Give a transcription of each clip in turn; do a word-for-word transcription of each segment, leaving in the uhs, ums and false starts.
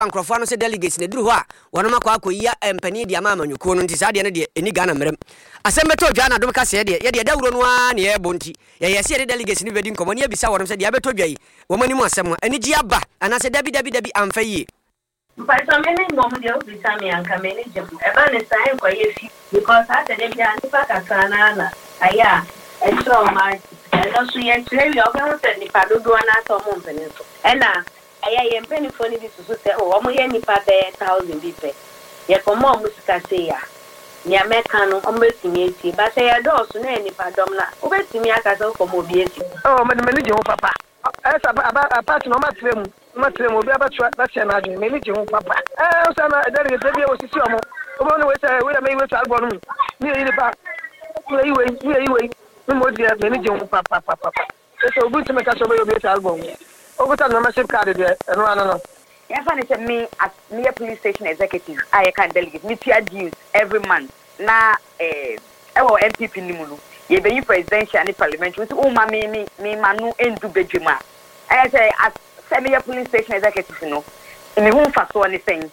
ankrofo no se delegates ne duru ho a wono makwa akoyia empani dia ma amanyuko no nti sa de ne de eni Ghana mrem asembeto dwa na dom ka se de ye de dawuro no a ne ye bonti ye ye se de delegates ne bedi nkomo ne bisa wono se de abeto dwa yi wo mani mu asem ani gi aba ana se dabi dabi dabi amfa yi Mpaso mene ngom de obisa me anka mene jebu eba ne sai kwa ye fi because ate de bia nipa kasana na aya e so ma no so ye tire wi oga se nipa dodo na so mo mpene so e na aya ye mpene fo ni bi so se o mo ye nipa be one thousand bi pe ye komo musika se ya ni ameka no o betimi eti ba se ye do so na nipa dom na o betimi aka se ko mo bi eti oh me me je ho papa esa aba apart no ma trem matrem obi abatwa batia na adwen me ni je ho papa eh o sana delegate bi o sisi omo omo no we say we me we to album no ni yi ni pa we yi we ni yi we ni mo dia me ni je ho papa papa so obi ntime ka so be obi to album o go ta no membership card de no ano no yeah fa say me as me police station executive I can delegate me tia dues every month na eh e wo M P P ni mu no ye be yi presidential and parliamentary so o ma me me me manu endu bedwuma I say as semi police station executive no me hu fa so ni sen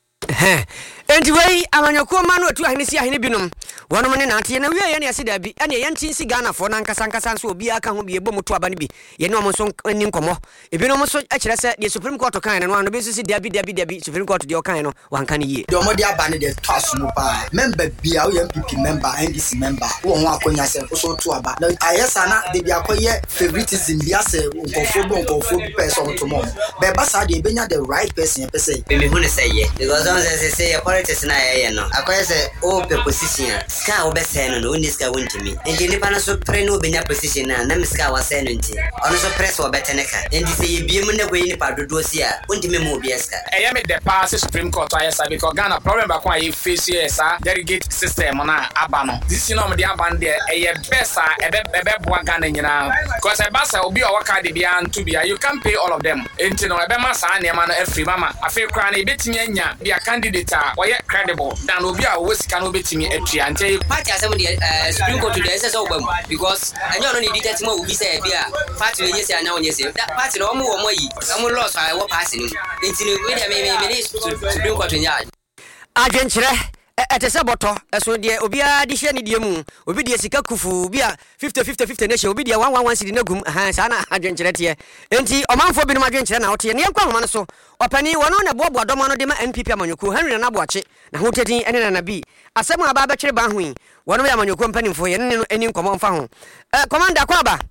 eh enti wei amanyako ma no atu ahene si ahene binom wono mo ne nante na wiye ne ase da bi ene ye ntin si Ghana fo na nkasa nkasa so obi aka ho bi ebo moto aba ne bi ye ne omo so ni nkomo ebinom so akire se the Supreme Court kan ne no no be so si da bi da bi da bi Supreme Court de o kan no wan kan ye de omo de aba ne de to asomo pa member bia o M P P member N D C member wo ho akonya se so to aba na ayesa na de bia koye favoritism bia se nkofo bo nkofo bi person to mo be ba sa de benya the right person person me hu ne say ye because on say say politics na ye no akoye se o pe position ska o be say no no ni ska wonti mi enti ni pa na so pre no benya position na na ska wa say no nti ono so press wo beteneka enti say ye biem na ko ni pa dodo si a wonti me mo bi ska e ye me the pass Supreme Court ayesa because Ghana problem ba ko ayi face here sa delegate system na aba no this you know me the aba de e ye best e be be bo Ghana nyina because e ba say obi o waka de bia ntu bia you can pay all of them enti no e be ma sa na ma no afri mama afi kra na e betimi anya bia candidate a wo ye credible dan obi a wo sika no betimi atua nti party asem de Supreme Court de ese so gbam because anyo no ni dictate mo obi say bia party we yesi anya onye say that party no mo wo mo yi am loss I wo pass ni enti no we de me me me Supreme Court nya adwenkyere etese boto eso de obi a di hye ne die mu obi de sika kufu obi a fifty fifty fifty ne hye obi de one one one cedi na gum ha sa na adwenkyere te enti omanfo bi no adwenkyere na wote ne yankwa homa no so opani wono na bobo adoma no de ma M P P amanyoko Henry na boache na hotetin ene na na bi asem aba ba kyere ba hu wono ya amanyoko mpanimfo ye ne no eni nkomo mfa ho eh commander kwa ba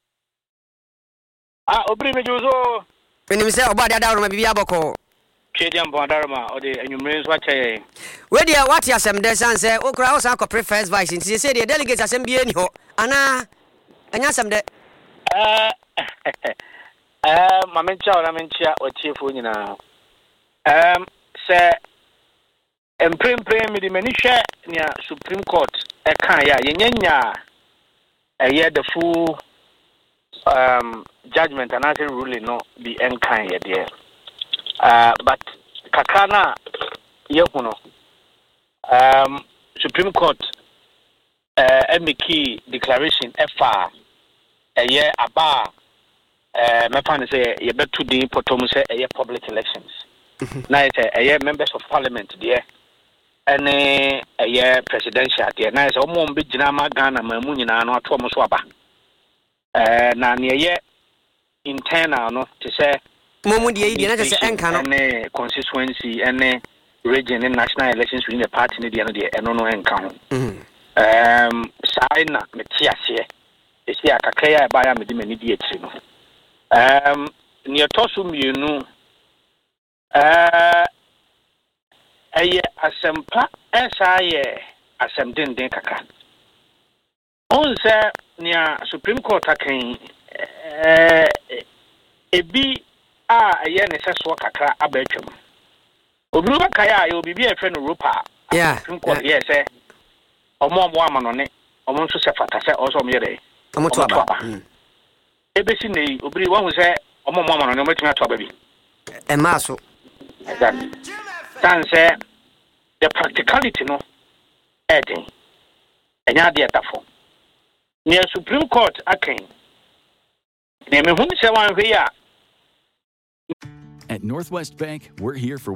ah obri mejuzo enim se oba da da ro ma bibia boko Chediam Bondarma or the Enumerans watch a where dear what ya some descent say, O crowds are first vice, and she said the delegates assembly anyhow. Anna, and yes, some de uh, uh, Mamencha or Amencha or Chief now. Um, sir, and prim prim with the Manisha near Supreme Court, a kaya, yenya, a year the full um judgment and other ruling no be enkind dear. Uh, but kakana yehuno um Supreme Court uh emiki declaration efa eye aba uh me pan say ye betu din potom say eye public elections na it eye members of parliament there ene eye presidential there na say omo mbe gina ma Ghana ma mu nyina no ato omo so aba uh na ne eye internal no to say Momu di idea na say enka no ne constituency ene region and national elections within the party ne dia no de eno no enka ho um sai na metiase e sia kakaya ba ya medi mani di etri no um ne tosu mienu eh aye asempa esaye asem den den kaka on se ne Supreme Court akan eh ebi a aye ne seso kakra abetwem obi ba kaya aye obi bi efe no ropa yeah Supreme yes eh omo omo amano ne omo nso se fata se oso omo yere omo to aba ebesi nei obi wa hu se omo omo amano ne omo tumi ato aba bi e ma so exactly dan se the practicality no eden enya de etafo near Supreme Court akan ne me hu se wan hwe ya. At Northwest Bank, we're here for